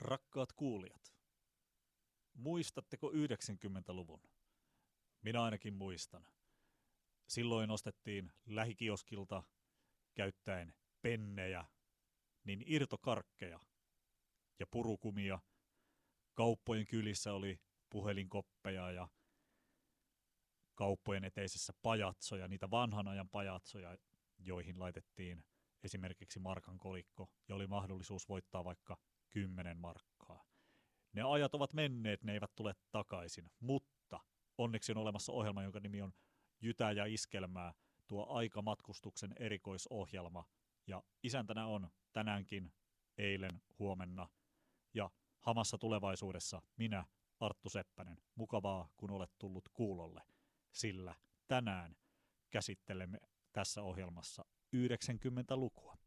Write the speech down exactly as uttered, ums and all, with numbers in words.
Rakkaat kuulijat, muistatteko yhdeksänkymmentäluvun? Minä ainakin muistan. Silloin ostettiin lähikioskilta käyttäen pennejä, niin irtokarkkeja ja purukumia. Kauppojen kylissä oli puhelinkoppeja ja kauppojen eteisessä pajatsoja, niitä vanhan ajan pajatsoja, joihin laitettiin esimerkiksi markan kolikko ja oli mahdollisuus voittaa vaikka kymmenen markkaa. Ne ajat ovat menneet, ne eivät tule takaisin, mutta onneksi on olemassa ohjelma, jonka nimi on Jytää ja iskelmää, tuo aikamatkustuksen erikoisohjelma. Ja isäntänä on tänäänkin, eilen, huomenna ja hamassa tulevaisuudessa minä, Arttu Seppänen. Mukavaa, kun olet tullut kuulolle, sillä tänään käsittelemme tässä ohjelmassa yhdeksänkymmentälukua.